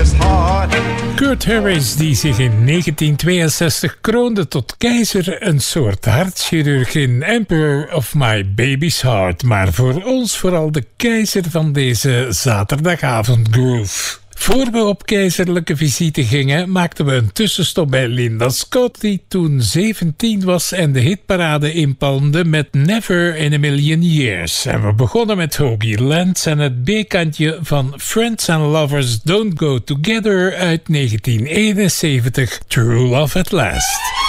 this heart. Kurt Harris, die zich in 1962 kroonde tot keizer, een soort hartchirurg in Emperor of My Baby's Heart. Maar voor ons vooral de keizer van deze zaterdagavond groove. Voor we op keizerlijke visite gingen, maakten we een tussenstop bij Linda Scott, die toen 17 was en de hitparade inpalmde met Never in a Million Years. En we begonnen met Hoagie Lance en het B-kantje van Friends and Lovers Don't Go Together uit 1971, True Love at Last.